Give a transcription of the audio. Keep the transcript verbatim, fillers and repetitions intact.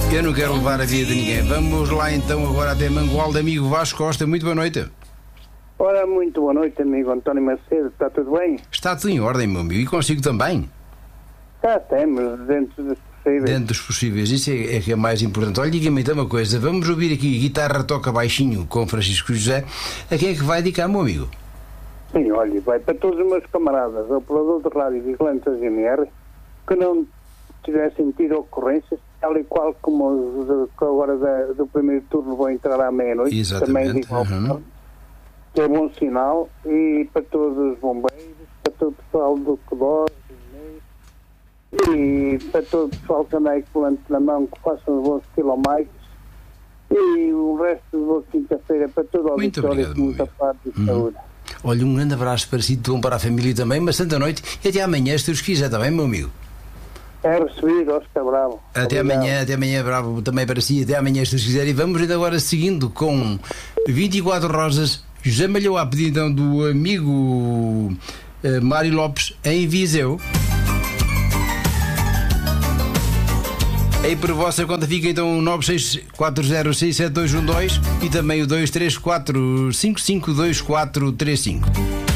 Eu não quero levar a vida de ninguém. Vamos lá então agora até Mangualde, amigo Vasco Costa. Muito boa noite. Ora, muito boa noite, amigo António Macedo. Está tudo bem? Está tudo em ordem, meu amigo. E consigo também? Já temos, dentro dos possíveis. Dentro dos possíveis. Isso é, é que é mais importante. Olha, diga-me então uma coisa. Vamos ouvir aqui Guitarra Toca Baixinho com Francisco José. A quem é que vai dedicar, meu amigo? Sim, olha, vai para todos os meus camaradas, operador de rádio vigilantes da G M R, que não tivessem tido ocorrências, tal e qual como os que agora da, do primeiro turno vão entrar à meia-noite. Exatamente. Também digo Uhum. que é bom sinal. E para todos os bombeiros, para todo o pessoal do Codó, e para todo o pessoal que anda aí com o volante na mão, que façam os bons quilómetros. E o resto de boa quinta-feira para todo o Muito auditório, obrigado, com muita paz e Uhum. saúde. Olha, um grande abraço para si, bom para a família também, uma santa noite e até amanhã, se Deus quiser também, meu amigo. É recebido, Oscar Bravo. Até Obrigado. amanhã, até amanhã, bravo também para si, até amanhã, se Deus quiser. E vamos ainda agora seguindo com vinte e quatro Rosas, José Malhou, a pedido então do amigo uh, Mário Lopes, em Viseu. Aí por vossa conta fica então o nove seis quatro zero seis sete dois um dois e também o dois três quatro cinco cinco dois quatro três cinco.